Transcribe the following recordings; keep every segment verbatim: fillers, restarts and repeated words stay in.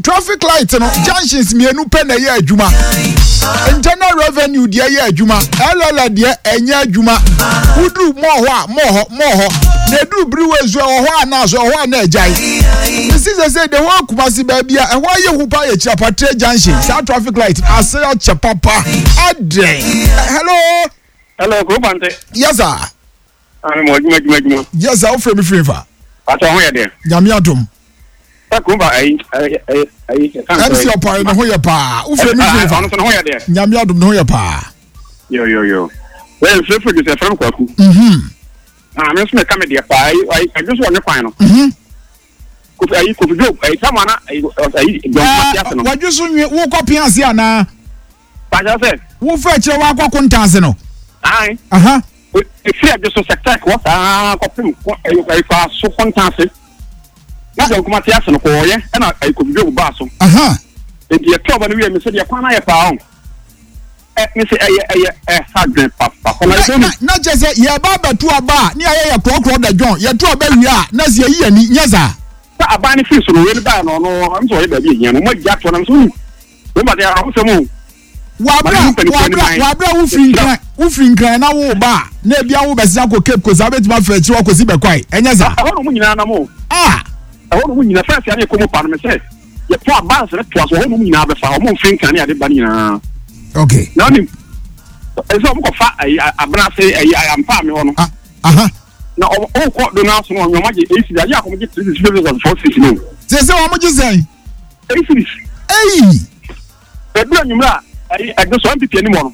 traffic light no junctions mienu pe na ye adwuma internal revenue de ye adwuma L L de enye adwuma wudu mo ho a mo ho mo ho na du briwe zo ho ana so ho ana ajai this is say the one kumasi ba bia e ho ye hupa ye chapatre junction sa traffic light asaya chapapa ade hello hello go bante yes sir I'm mo juma juma juma yes sir o free me free fa ata ho ye de nyame adom ta kumba ai ai ai M C Opai no ho ye pa o free me free fa no ho ye de nyame adom no ho ye pa yo yo yo well free free just from kwaku mhm ah me so me come de pa ai I just want kwan no mhm ko ai ko video ai samana ai ai do matias no waju so wo kopia ase ana pa ja se wo fa kire wa akwa kontanse no ai aha e free just so sector ko ta ko pim ko ai ai fa so kontanse na do ko matias no ko ye na ai ko video ba so aha e dia to ba no wi me se dia kwana ye pa on eh me se eh eh eh hard papa ko na na jese ye ba batu aba ni aye ye krokro da John ye to aba wi a na se yi ani nyaza ta aba ni fi so no we ba no no am so ye ba bi yen no mo ja to na so ni mo ba dia ho se mo wa bra wa bra wa bra wo free nkran wo free nkran na wo ba na bia wo besia ko cape ko za betima fa chi wo ko si be kwai enyaza ho no mo nyina na mo ah ho no mo nyina fa se ani ko mo pa no me se ye to aba se to so ho no mo nyina be fa ho mo free nkran ya de ba ni na okay na ni eso mo ko fa ai abna se ai am pa me ho no aha na o ko do na so no nyoma je esi da ya ko mo je three sixty of four six no se se wo mo je sen esi ei e bi anyumra ai e do so M P P ni mo no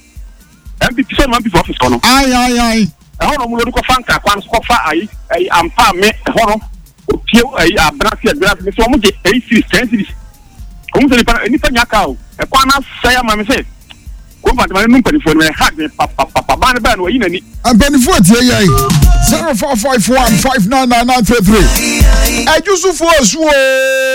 M P P so no M P P office ko no ai ai ai e ho no mo lo ko fa nka kwan so fa ai ai am pa me ho no o pie ai abna se abna se so mo je esi ten series ko mo se ni pa ni pa nyaka o e kwa na se ya ma me se ko fa de ma no mpani fo me hard me papa papa ba ne ba no yi na ni ampani fo tie yai zero four five one five nine nine nine three three ejusu fo osu o